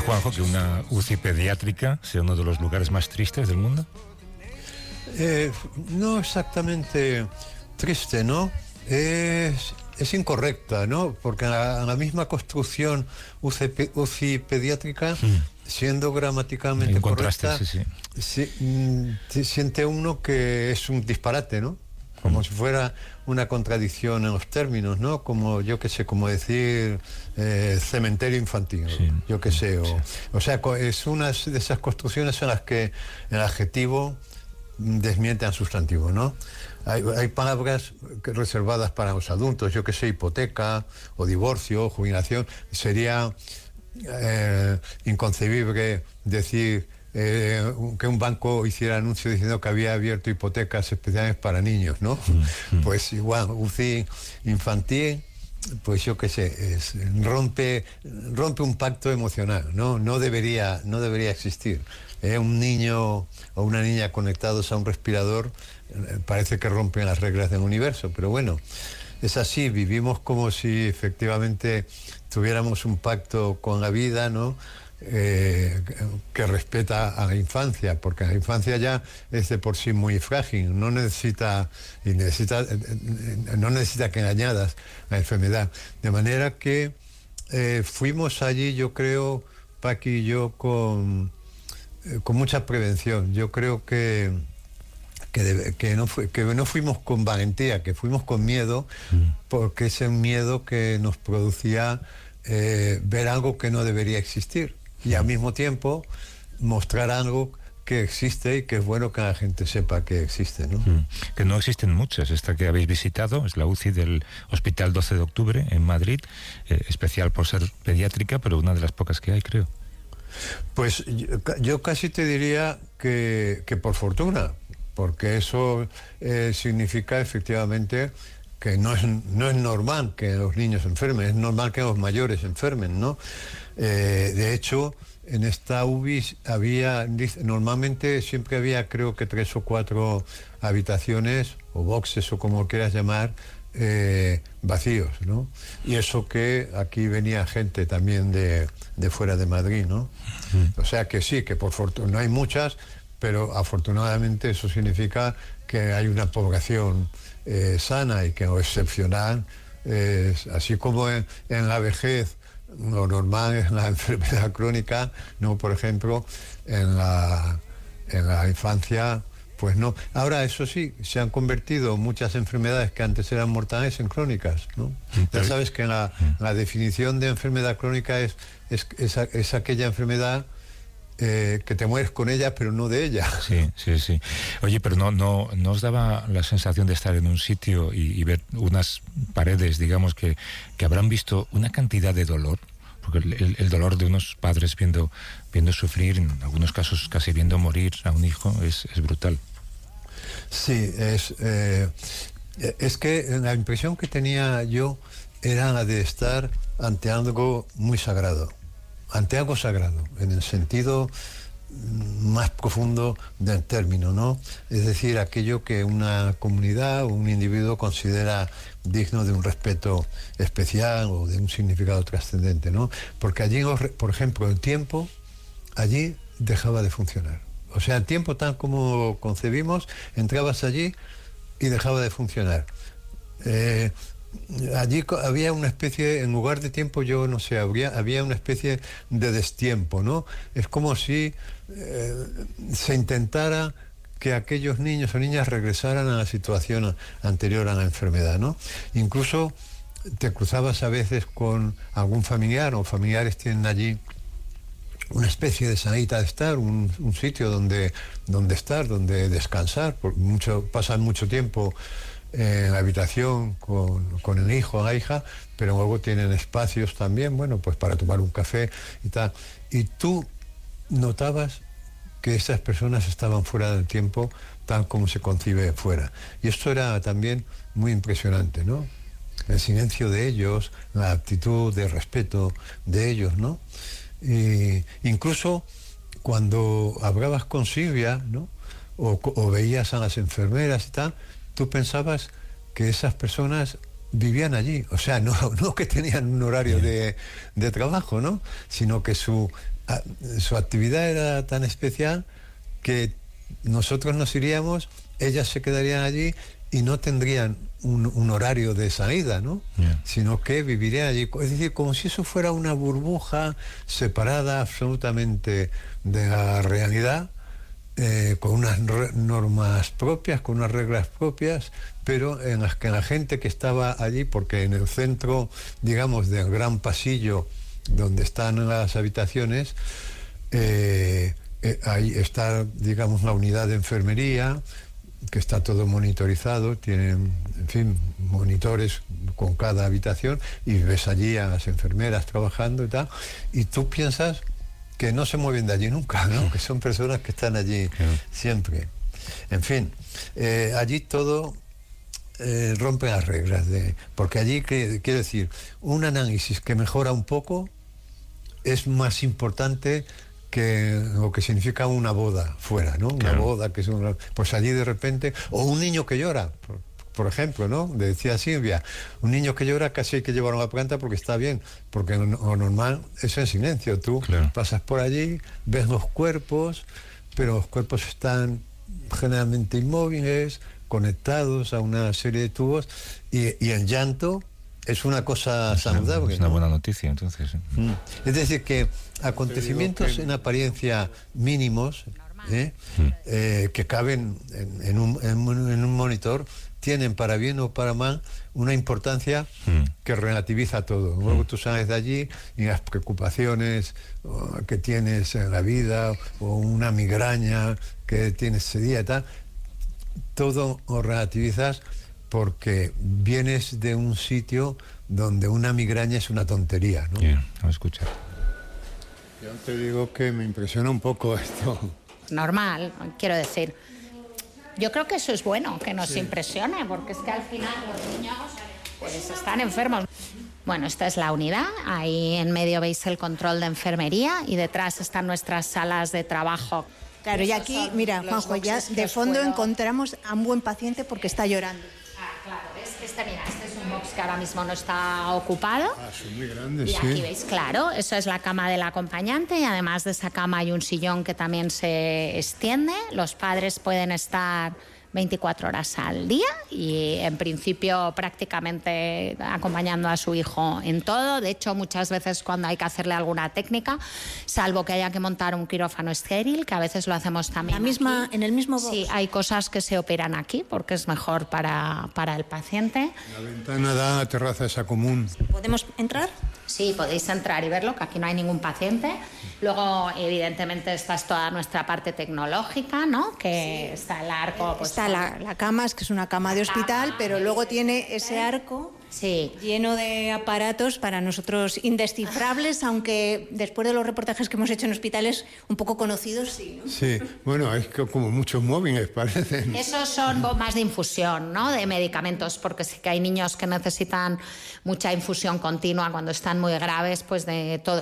Juanjo, que una UCI pediátrica sea uno de los lugares más tristes del mundo? No exactamente triste, ¿no? Es incorrecta, ¿no? Porque en la misma construcción UCI pediátrica, siendo gramaticalmente correcta, se siente uno que es un disparate, ¿no? Como si fuera una contradicción en los términos, ¿no? Como, yo qué sé, como decir cementerio infantil, yo qué sé. O sea, es una de esas construcciones en las que el adjetivo desmiente al sustantivo, ¿no? Hay palabras reservadas para los adultos, yo que sé, hipoteca o divorcio, jubilación. Sería inconcebible decir que un banco hiciera anuncio diciendo que había abierto hipotecas especiales para niños, ¿no? Pues igual, UCI infantil, pues yo qué sé, rompe un pacto emocional, ¿no? No debería existir. Un niño o una niña conectados a un respirador parece que rompen las reglas del universo, pero bueno, es así, vivimos como si efectivamente tuviéramos un pacto con la vida, ¿no? Que respeta a la infancia, porque la infancia ya es de por sí muy frágil, no necesita que le añadas la enfermedad, de manera que fuimos allí, yo creo, Paqui y yo, con mucha prevención. Yo creo que no fuimos con valentía, que fuimos con miedo, porque es el miedo que nos producía ver algo que no debería existir y al mismo tiempo mostrar algo que existe y que es bueno que la gente sepa que existe, ¿no? Que no existen muchas. Esta que habéis visitado es la UCI del Hospital 12 de Octubre en Madrid, especial por ser pediátrica, pero una de las pocas que hay, creo. Pues yo casi te diría que por fortuna, porque eso significa efectivamente que no es normal que los niños enfermen, es normal que los mayores enfermen, ¿no? De hecho, en esta UBI normalmente siempre había, creo que 3 o 4 habitaciones o boxes o como quieras llamar, vacíos, ¿no? Y eso que aquí venía gente también de fuera de Madrid, ¿no? O sea que sí, que por fortuna no hay muchas, pero afortunadamente eso significa que hay una población sana y que lo excepcional es, así como en la vejez lo normal es la enfermedad crónica, no, por ejemplo, en la infancia, pues no. Ahora, eso sí, se han convertido muchas enfermedades que antes eran mortales en crónicas, ¿no? Ya sabes que la definición de enfermedad crónica es aquella enfermedad que te mueres con ella, pero no de ella. Sí. Oye, pero no os daba la sensación de estar en un sitio y ver unas paredes, digamos, que habrán visto una cantidad de dolor, porque el dolor de unos padres viendo sufrir, en algunos casos casi viendo morir a un hijo, es brutal. Sí, es que la impresión que tenía yo era la de estar ante algo muy sagrado. Ante algo sagrado, en el sentido más profundo del término, ¿no? Es decir, aquello que una comunidad o un individuo considera digno de un respeto especial o de un significado trascendente, ¿no? Porque allí, por ejemplo, el tiempo allí dejaba de funcionar. O sea, el tiempo tal como concebimos, entrabas allí y dejaba de funcionar. Allí había una especie, en lugar de tiempo, yo no sé, había una especie de destiempo, ¿no? Es como si se intentara que aquellos niños o niñas regresaran a la situación anterior a la enfermedad, ¿no? Incluso te cruzabas a veces con algún familiar, o familiares tienen allí una especie de salita de estar, un sitio donde estar, donde descansar, porque pasan mucho tiempo en la habitación con el hijo o la hija, pero luego tienen espacios también, bueno, pues para tomar un café y tal. Y tú notabas que esas personas estaban fuera del tiempo tal como se concibe fuera. Y esto era también muy impresionante, ¿no? El silencio de ellos, la actitud de respeto de ellos, ¿no? Y incluso cuando hablabas con Silvia, ¿no? O veías a las enfermeras y tal, tú pensabas que esas personas vivían allí, o sea, no que tenían un horario de trabajo, ¿no? Sino que su su actividad era tan especial que nosotros nos iríamos, ellas se quedarían allí y no tendrían un horario de salida, ¿no? Yeah. Sino que vivirían allí. Es decir, como si eso fuera una burbuja separada absolutamente de la realidad, con unas normas propias, con unas reglas propias, pero en las que la gente que estaba allí, porque en el centro, digamos, del gran pasillo donde están las habitaciones, ahí está, digamos, la unidad de enfermería, que está todo monitorizado, tienen, en fin, monitores con cada habitación, y ves allí a las enfermeras trabajando y tal, y tú piensas que no se mueven de allí nunca, ¿no? Que son personas que están allí siempre. En fin, allí todo rompe las reglas, porque allí, quiero decir, un análisis que mejora un poco es más importante que lo que significa una boda fuera, ¿no? Una boda que es pues allí de repente, o un niño que llora, por ejemplo, ¿no? Decía Silvia, un niño que llora casi hay que llevarlo a la planta porque está bien, porque lo normal es en silencio. Tú pasas por allí, ves los cuerpos, pero los cuerpos están generalmente inmóviles, conectados a una serie de tubos, y el llanto es una cosa saludable. Es una buena noticia, entonces. Es decir, que acontecimientos en apariencia mínimos, que caben en un monitor, tienen, para bien o para mal, una importancia que relativiza todo. Luego tú sales de allí y las preocupaciones que tienes en la vida, o una migraña que tienes ese día y tal, todo lo relativizas, porque vienes de un sitio donde una migraña es una tontería, ¿no? Vamos a escuchar. Yo te digo que me impresiona un poco esto. Normal, quiero decir. Yo creo que eso es bueno, que nos impresione, porque es que al final los niños pues están enfermos. Bueno, esta es la unidad, ahí en medio veis el control de enfermería y detrás están nuestras salas de trabajo. Claro, y aquí, mira, Juanjo, ya de fondo encontramos a un buen paciente porque está llorando. Claro, ¿ves? Mira, este es un box que ahora mismo no está ocupado. Son muy grandes, y aquí veis, claro, eso es la cama del acompañante, y además de esa cama hay un sillón que también se extiende. Los padres pueden estar 24 horas al día y en principio prácticamente acompañando a su hijo en todo. De hecho, muchas veces cuando hay que hacerle alguna técnica, salvo que haya que montar un quirófano estéril, que a veces lo hacemos también aquí. En el mismo box. Sí, hay cosas que se operan aquí porque es mejor para el paciente. La ventana da a la terraza esa común. ¿Podemos entrar? Sí, podéis entrar y verlo, que aquí no hay ningún paciente. Luego, evidentemente, esta es toda nuestra parte tecnológica, ¿no? Que está el arco. Pues, está la cama, es que es una cama de hospital, pero luego tiene ese arco lleno de aparatos para nosotros indescifrables, aunque después de los reportajes que hemos hecho en hospitales un poco conocidos, sí, ¿no? Sí, bueno, es como muchos móviles parecen. Esos son bombas de infusión, ¿no? De medicamentos, porque sí que hay niños que necesitan mucha infusión continua cuando están muy graves, pues de todo,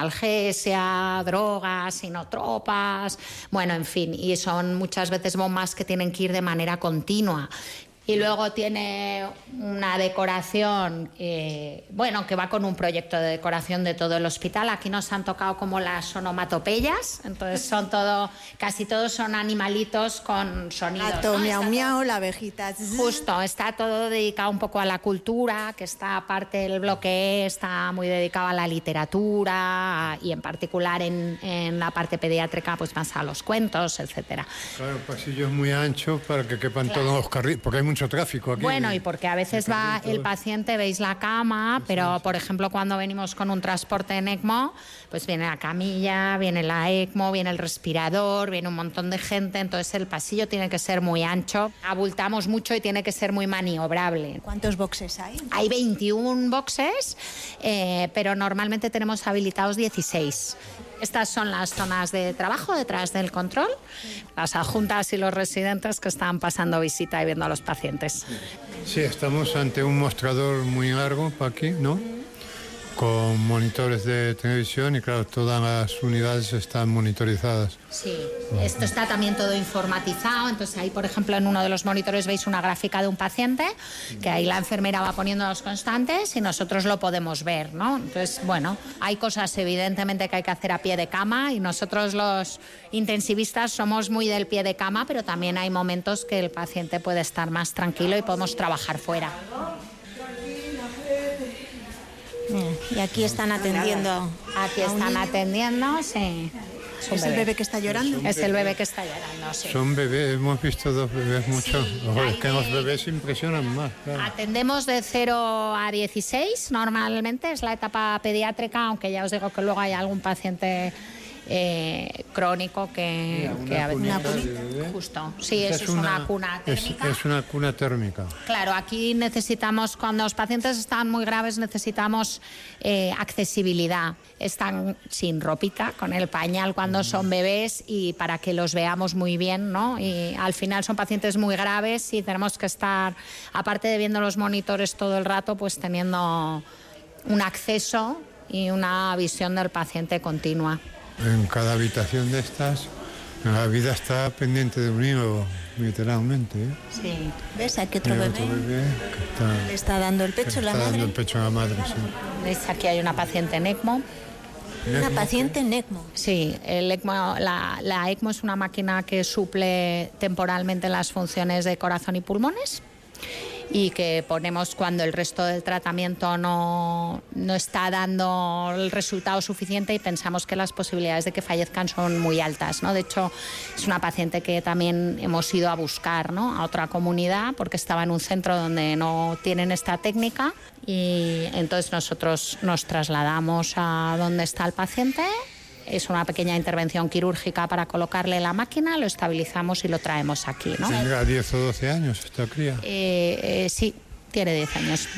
analgesia, drogas, inotropas, bueno, en fin, y son muchas veces bombas que tienen que ir de manera continua. Y luego tiene una decoración, que va con un proyecto de decoración de todo el hospital. Aquí nos han tocado como las onomatopeyas, entonces casi todos son animalitos con sonidos. Gato, ¿no? Miau, miau, la abejita. Justo, está todo dedicado un poco a la cultura, que está aparte del bloque está muy dedicado a la literatura y en particular en la parte pediátrica, pues más a los cuentos, etcétera. Claro, el pasillo es muy ancho para que quepan todos los carriles, porque hay mucho tráfico aquí. Bueno, y porque a veces va el paciente, veis la cama, pero por ejemplo cuando venimos con un transporte en ECMO, pues viene la camilla, viene la ECMO, viene el respirador, viene un montón de gente, entonces el pasillo tiene que ser muy ancho, abultamos mucho y tiene que ser muy maniobrable. ¿Cuántos boxes hay? Hay 21 boxes, pero normalmente tenemos habilitados 16. Estas son las zonas de trabajo detrás del control, las adjuntas y los residentes que están pasando visita y viendo a los pacientes. Sí, estamos ante un mostrador muy largo para aquí, ¿no? con monitores de televisión y claro, todas las unidades están monitorizadas. Sí, esto está también todo informatizado, entonces ahí por ejemplo en uno de los monitores veis una gráfica de un paciente, que ahí la enfermera va poniendo los constantes y nosotros lo podemos ver, ¿no? Entonces, bueno, hay cosas evidentemente que hay que hacer a pie de cama y nosotros los intensivistas somos muy del pie de cama, pero también hay momentos que el paciente puede estar más tranquilo y podemos trabajar fuera. Y aquí están atendiendo. Aquí están atendiendo, sí. ¿Es el bebé que está llorando? Es el bebé que está llorando, sí. Son bebés, hemos visto 2 bebés mucho. Sí, es que los bebés impresionan más. Claro. Atendemos de 0 a 16, normalmente es la etapa pediátrica, aunque ya os digo que luego hay algún paciente crónico que a veces justo sí, eso es una cuna térmica. Es una cuna térmica. Claro, aquí necesitamos, cuando los pacientes están muy graves, necesitamos accesibilidad. Están sin ropita, con el pañal cuando son bebés y para que los veamos muy bien, ¿no? Y al final son pacientes muy graves y tenemos que estar, aparte de viendo los monitores todo el rato, pues teniendo un acceso y una visión del paciente continua. En cada habitación de estas, la vida está pendiente de un hilo, literalmente. Sí. ¿Ves? Aquí otro bebé que le está dando el pecho a la madre. Está dando el pecho a la madre, sí. ¿Ves? Aquí hay una paciente en ECMO. Una paciente en ECMO. Sí, el ECMO, la ECMO es una máquina que suple temporalmente las funciones de corazón y pulmones y que ponemos cuando el resto del tratamiento no está dando el resultado suficiente y pensamos que las posibilidades de que fallezcan son muy altas, ¿no? De hecho, es una paciente que también hemos ido a buscar, ¿no?, a otra comunidad porque estaba en un centro donde no tienen esta técnica y entonces nosotros nos trasladamos a donde está el paciente. Es una pequeña intervención quirúrgica para colocarle la máquina, lo estabilizamos y lo traemos aquí, ¿no? ¿Tendrá 10 o 12 años esta cría? Sí, tiene 10 años.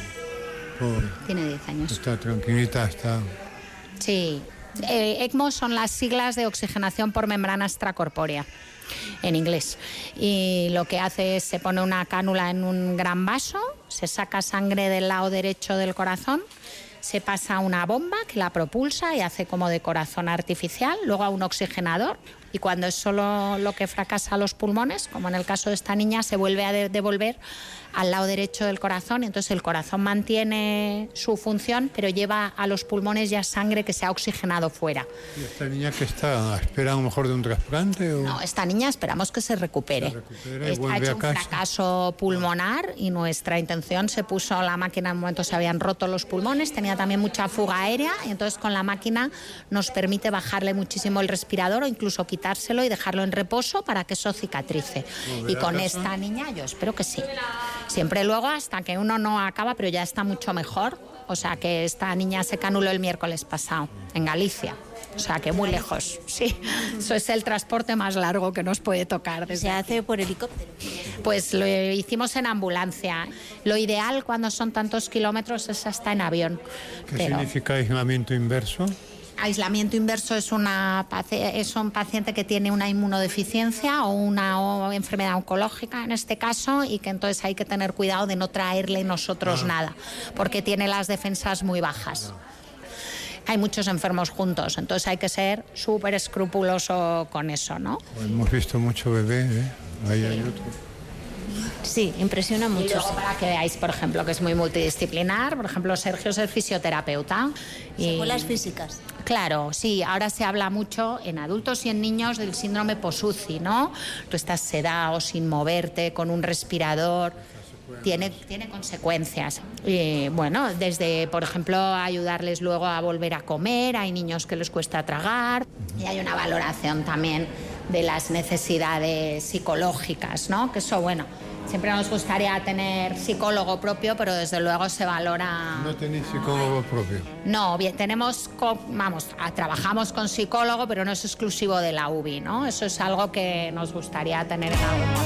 Pobre. Tiene 10 años. Está tranquilita, está... Sí. ECMO son las siglas de oxigenación por membrana extracorpórea, en inglés. Y lo que hace es, se pone una cánula en un gran vaso, se saca sangre del lado derecho del corazón, se pasa a una bomba que la propulsa y hace como de corazón artificial, luego a un oxigenador y cuando es solo lo que fracasa los pulmones, como en el caso de esta niña, se vuelve a devolver al lado derecho del corazón y entonces el corazón mantiene su función pero lleva a los pulmones ya sangre que se ha oxigenado fuera. ¿Y esta niña que está? ¿Espera a lo mejor de un trasplante? O... No, esta niña esperamos que se recupere. Ha hecho un fracaso pulmonar y nuestra intención se puso la máquina, en un momento se habían roto los pulmones, tenía también mucha fuga aérea y entonces con la máquina nos permite bajarle muchísimo el respirador o incluso quitárselo y dejarlo en reposo para que eso cicatrice. Y con esta niña yo espero que sí. Siempre luego hasta que uno no acaba, pero ya está mucho mejor. O sea que esta niña se canuló el miércoles pasado en Galicia. O sea que muy lejos, sí. Eso es el transporte más largo que nos puede tocar. ¿Se hace por helicóptero? Pues lo hicimos en ambulancia. Lo ideal cuando son tantos kilómetros es hasta en avión. ¿Qué significa aislamiento inverso? Aislamiento inverso es un paciente que tiene una inmunodeficiencia o una enfermedad oncológica en este caso y que entonces hay que tener cuidado de no traerle nosotros nada porque tiene las defensas muy bajas. Hay muchos enfermos juntos, entonces hay que ser súper escrupuloso con eso, ¿no? Hemos visto mucho bebé, ¿eh? Ahí hay otro. Sí, impresiona mucho. Y luego para que veáis, por ejemplo, que es muy multidisciplinar, por ejemplo, Sergio es el fisioterapeuta. Secuelas físicas. Claro, sí, ahora se habla mucho en adultos y en niños del síndrome post-UCI, ¿no? Tú estás sedado, sin moverte, con un respirador. Tiene consecuencias. Bueno, desde, por ejemplo, ayudarles luego a volver a comer, hay niños que les cuesta tragar y hay una valoración también de las necesidades psicológicas, ¿no? Que eso, bueno, siempre nos gustaría tener psicólogo propio, pero desde luego se valora... ¿No tenéis psicólogo propio? No, bien, trabajamos con psicólogo, pero no es exclusivo de la UBI, ¿no? Eso es algo que nos gustaría tener en algún momento.